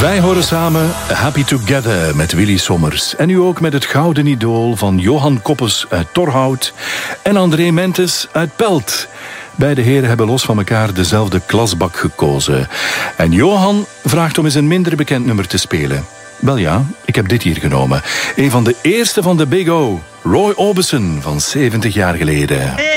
Wij horen samen Happy Together met Willy Sommers. En nu ook met het gouden idool van Johan Koppes uit Torhout en André Mentes uit Pelt. Beide heren hebben los van elkaar dezelfde klasbak gekozen. En Johan vraagt om eens een minder bekend nummer te spelen. Wel ja, ik heb dit hier genomen. Een van de eerste van de Big O. Roy Orbison van 70 jaar geleden.